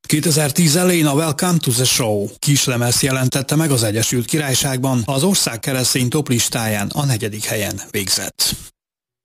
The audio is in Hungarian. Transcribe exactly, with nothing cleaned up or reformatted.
kétezer-tíz elején a Welcome to the Show kislemezt jelentette meg az Egyesült Királyságban, az ország keresztény top listáján a negyedik helyen végzett.